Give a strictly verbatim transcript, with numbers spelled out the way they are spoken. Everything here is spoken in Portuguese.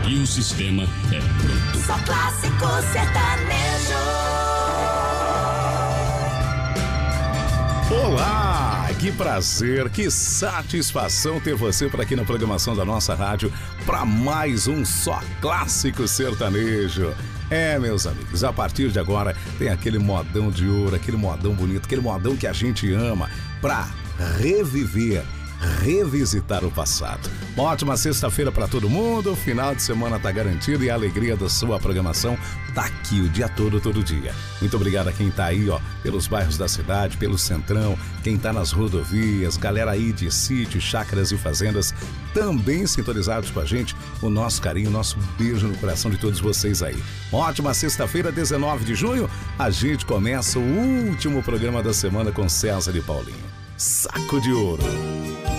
e o sistema é pronto. Só clássico sertanejo. Olá, que prazer, que satisfação ter você por aqui na programação da nossa rádio para mais um Só Clássico Sertanejo. É, meus amigos, a partir de agora tem aquele modão de ouro, aquele modão bonito, aquele modão que a gente ama para reviver, revisitar o passado. Uma ótima sexta-feira para todo mundo, o final de semana tá garantido e a alegria da sua programação tá aqui o dia todo, todo dia. Muito obrigado a quem tá aí, ó, pelos bairros da cidade, pelo centrão, quem tá nas rodovias, galera aí de sítio, chácaras e fazendas, também sintonizados com a gente. O nosso carinho, o nosso beijo no coração de todos vocês aí. Ótima sexta-feira, dezenove de junho, a gente começa o último programa da semana com César e Paulinho. Saco de Ouro.